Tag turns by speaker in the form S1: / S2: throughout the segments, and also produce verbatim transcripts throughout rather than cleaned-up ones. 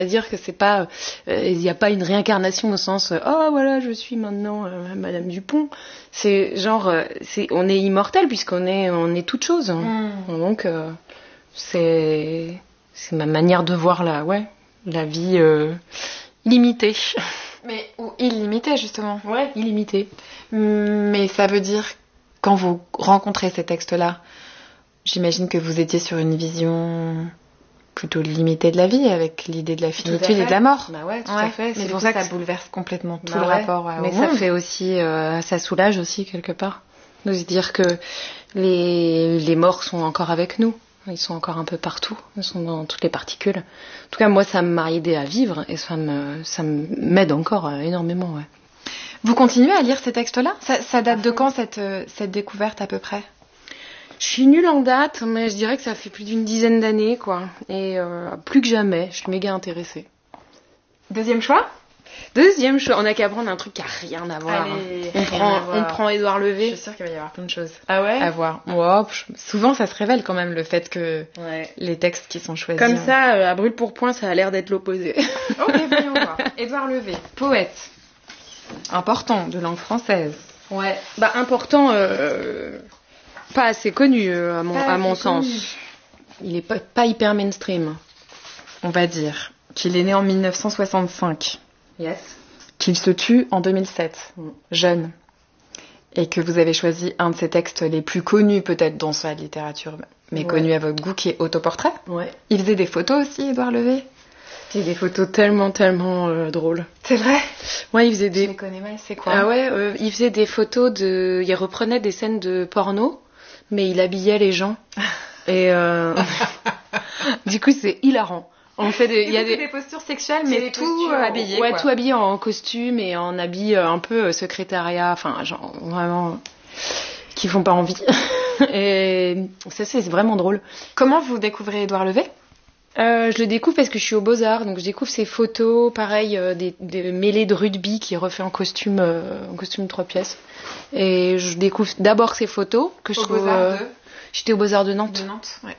S1: C'est-à-dire que c'est pas, il euh, n'y a pas une réincarnation au sens, oh voilà, je suis maintenant euh, Madame Dupont. C'est genre, euh, c'est, on est immortel puisqu'on est, on est toute chose. Hein. Mm. Donc euh, c'est, c'est ma manière de voir la, ouais, la vie euh, limitée.
S2: Mais ou illimitée justement.
S1: Ouais, illimitée.
S2: Mais ça veut dire quand vous rencontrez ces textes-là, j'imagine que vous étiez sur une vision plutôt limitée de la vie, avec l'idée de la finitude et de la mort.
S1: Bah ouais, tout
S2: ouais.
S1: à fait.
S2: C'est, c'est pour ça que ça bouleverse complètement tout
S1: bah
S2: le
S1: ouais.
S2: rapport à,
S1: Mais
S2: au
S1: ça
S2: monde.
S1: fait aussi, euh, ça soulage aussi quelque part de se dire que les les morts sont encore avec nous. Ils sont encore un peu partout. Ils sont dans toutes les particules. En tout cas, moi, ça m'a aidé à vivre et ça me ça m'aide encore euh, énormément. Ouais.
S2: Vous continuez à lire ces textes-là ? Ça, ça date de quand cette euh, cette découverte à peu près ?
S1: Je suis nulle en date, mais je dirais que ça fait plus d'une dizaine d'années, quoi. Et euh, plus que jamais, je suis méga intéressée.
S2: Deuxième choix ?
S1: Deuxième choix, on n'a qu'à prendre un truc qui n'a rien à voir.
S2: Allez,
S1: on, prend,
S2: voir.
S1: on prend Édouard Levé.
S2: Je suis sûre qu'il va y avoir plein de choses
S1: ah ouais
S2: à voir. Oh, souvent, ça se révèle quand même le fait que ouais. les textes qui sont choisis...
S1: Comme ça, euh, à brûle pour point, ça a l'air d'être l'opposé.
S2: Ok, voyons voir. Édouard Levé, poète. Important, de langue française.
S1: Ouais. Bah, important... Euh... Pas assez connu, euh, à mon, à mon sens. Connu. Il est pas, pas hyper mainstream.
S2: On va dire qu'il est né en dix-neuf cent soixante-cinq.
S1: Yes.
S2: Qu'il se tue en deux mille sept, mm. jeune. Et que vous avez choisi un de ses textes les plus connus peut-être dans sa littérature, mais ouais. connu à votre goût, qui est Autoportrait.
S1: Ouais.
S2: Il faisait des photos aussi, Édouard Levé.
S1: C'est des photos tellement, tellement euh, drôles.
S2: C'est vrai ?
S1: Ouais, il faisait des...
S2: Je les connais mal, c'est quoi ?
S1: Ah ouais, euh, il faisait des photos de... Il reprenait des scènes de porno, mais il habillait les gens. Et euh... du coup, c'est hilarant. On fait des,
S2: il y a des... des postures sexuelles, mais
S1: des
S2: tout
S1: postures,
S2: habillé.
S1: Ouais,
S2: quoi.
S1: tout habillé en costume et en habit un peu secrétariat, enfin, genre, vraiment, qui font pas envie. Et ça, c'est vraiment drôle.
S2: Comment vous découvrez Édouard Levé ?
S1: Euh, je le découvre parce que je suis au Beaux-Arts, donc je découvre ses photos, pareil, euh, des, des mêlées de rugby qui refait en costume, euh, en costume trois pièces. Et je découvre d'abord ses photos que je
S2: au
S1: trouve.
S2: Beaux-Arts de...
S1: J'étais au Beaux-Arts de Nantes.
S2: De Nantes, ouais.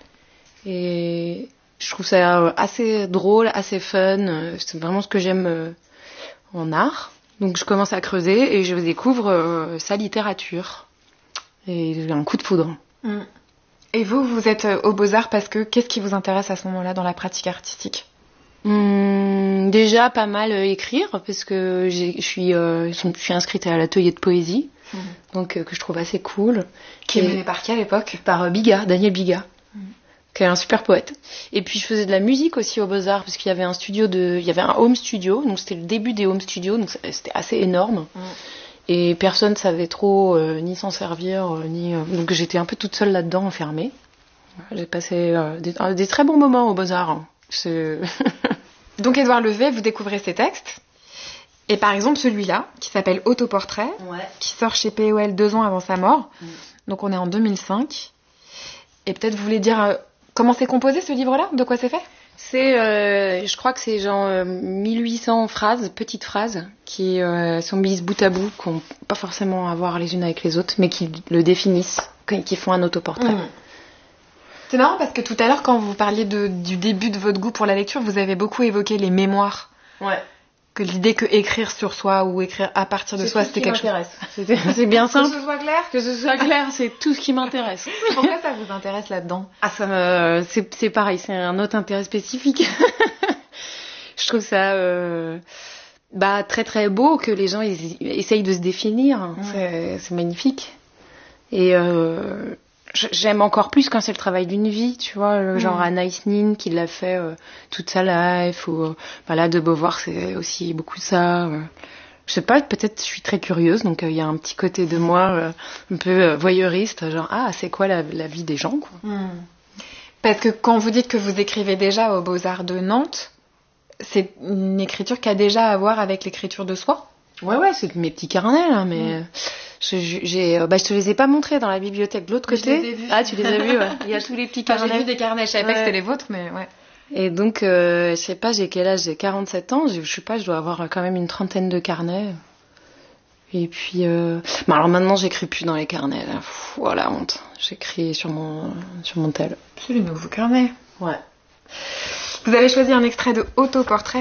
S1: Et je trouve ça assez drôle, assez fun. C'est vraiment ce que j'aime euh, en art. Donc je commence à creuser et je découvre euh, sa littérature. Et j'ai un coup de foudre.
S2: Mm. Et vous, vous êtes au Beaux-Arts parce que qu'est-ce qui vous intéresse à ce moment-là dans la pratique artistique ?
S1: Hum, déjà pas mal euh, écrire parce que j'ai, je suis, euh, je suis inscrite à l'atelier de poésie, mmh. donc euh, que je trouve assez cool.
S2: Qui est mené par qui à l'époque ?
S1: Par euh, Biga, Daniel Biga, mmh. qui est un super poète. Et puis je faisais de la musique aussi au Beaux-Arts parce qu'il y avait un studio de, il y avait un home studio, donc c'était le début des home studios, donc c'était assez énorme. Mmh. Et personne savait trop euh, ni s'en servir, euh, ni euh... donc j'étais un peu toute seule là-dedans, enfermée. J'ai passé euh, des, euh, des très bons moments au Beaux-Arts. Hein. C'est...
S2: Donc Édouard Levé, vous découvrez ses textes. Et par exemple celui-là, qui s'appelle Autoportrait,
S1: ouais.
S2: qui sort chez P O L deux ans avant sa mort. Mm. Donc on est en deux mille cinq. Et peut-être vous voulez dire euh, comment c'est composé ce livre-là ? De quoi c'est fait ?
S1: C'est, euh, je crois que c'est genre euh, mille huit cents phrases, petites phrases, qui euh, sont mises bout à bout, qui n'ont pas forcément à voir les unes avec les autres, mais qui le définissent, qui font un autoportrait. Mmh.
S2: C'est marrant parce que tout à l'heure, quand vous parliez de, du début de votre goût pour la lecture, vous avez beaucoup évoqué les mémoires.
S1: Ouais.
S2: Que l'idée que écrire sur soi ou écrire à partir de
S1: c'est
S2: soi, c'était quelque chose.
S1: C'était, c'est bien simple.
S2: Que ce soit clair.
S1: Que ce soit clair, c'est tout ce qui m'intéresse.
S2: Pourquoi ça vous intéresse là-dedans ?
S1: Ah, ça me, c'est, c'est pareil, c'est un autre intérêt spécifique. Je trouve ça, euh, bah, très très beau que les gens ils, ils essayent de se définir. Ouais. C'est, c'est magnifique. Et euh, j'aime encore plus quand c'est le travail d'une vie, tu vois, le genre mmh. Anaïs Nin qui l'a fait euh, toute sa life, ou euh, bah là de Beauvoir c'est aussi beaucoup ça. Euh. Je sais pas, peut-être je suis très curieuse, donc il euh, y a un petit côté de moi euh, un peu euh, voyeuriste, genre ah c'est quoi la, la vie des gens quoi.
S2: Mmh. Parce que quand vous dites que vous écrivez déjà aux Beaux-Arts de Nantes, c'est une écriture qui a déjà à voir avec l'écriture de soi ?
S1: Ouais ouais, c'est mes petits carnets là, mais. Mmh. Je, j'ai, bah, je te les ai pas montrés dans la bibliothèque de l'autre côté.
S2: Je les ai vus.
S1: Ah, tu les as vus, ouais. Il y a tous les petits carnets.
S2: Enfin, j'ai vu des carnets, je savais ouais. pas que c'était les vôtres, mais ouais.
S1: Et donc, euh, je sais pas, j'ai quel âge ? J'ai quarante-sept ans. Je, je sais pas, je dois avoir quand même une trentaine de carnets. Et puis, euh... bah, alors maintenant, j'écris plus dans les carnets, là. Pff, oh, la honte. J'écris sur mon, sur mon tel.
S2: C'est les nouveaux carnets.
S1: Ouais.
S2: Vous avez choisi un extrait de Autoportrait